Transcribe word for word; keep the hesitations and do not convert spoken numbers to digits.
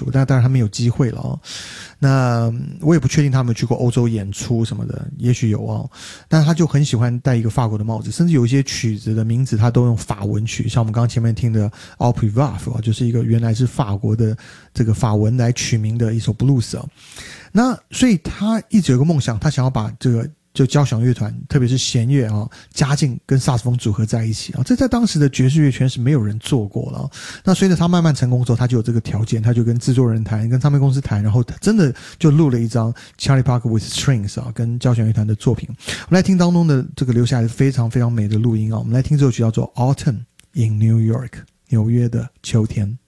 楚，但当然他们有机会了哦。那我也不确定他们有去过欧洲演出什么的，也许有哦。但他就很喜欢戴一个法国的帽子，甚至有一些曲子的名字他都用法文曲，像我们刚刚前面听的 Au Revoir 哦，就是一个原来是法国的这个法文来取名的一首 blues 哦。那所以他一直有个梦想，他想要把这个就交响乐团，特别是弦乐啊，加进跟萨克斯风组合在一起啊，这在当时的爵士乐圈是没有人做过了。那随着他慢慢成功之后，他就有这个条件，他就跟制作人谈，跟唱片公司谈，然后他真的就录了一张 Charlie Parker with Strings 啊，跟交响乐团的作品。我们来听当中的这个留下来非常非常美的录音啊，我们来听这首曲叫做 Autumn in New York， 纽约的秋天。